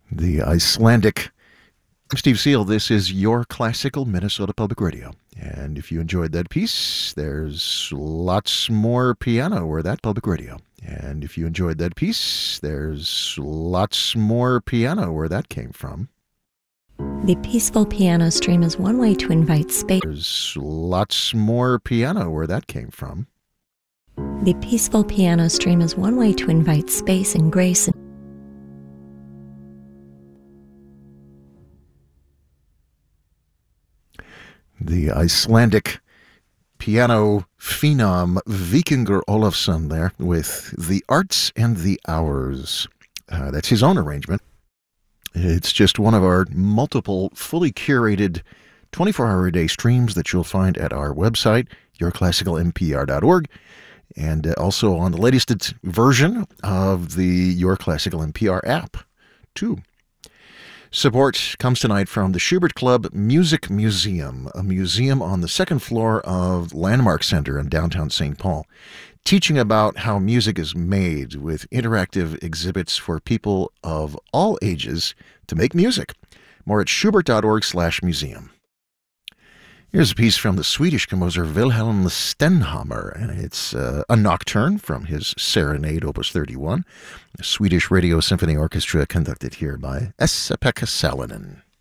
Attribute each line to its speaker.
Speaker 1: The Icelandic. I'm Steve Seal. This is your classical Minnesota Public Radio. And if you enjoyed that piece, there's lots more piano where that public radio. And if you enjoyed that piece, there's lots more piano where that came from.
Speaker 2: The peaceful piano stream is one way to invite space.
Speaker 1: There's lots more piano where that came from.
Speaker 2: The peaceful piano stream is one way to invite space and grace.
Speaker 1: The Icelandic piano phenom Víkingur Ólafsson there with The Arts and the Hours. That's his own arrangement. It's just one of our multiple fully curated 24-hour-a-day streams that you'll find at our website, yourclassicalmpr.org, and also on the latest version of the Your Classical NPR app, too. Support comes tonight from the Schubert Club Music Museum, a museum on the second floor of Landmark Center in downtown St. Paul, teaching about how music is made with interactive exhibits for people of all ages to make music. More at schubert.org/museum. Here's a piece from the Swedish composer Wilhelm Stenhammar, and it's a nocturne from his Serenade, Opus 31, a Swedish Radio Symphony Orchestra conducted here by Esa-Pekka Salonen.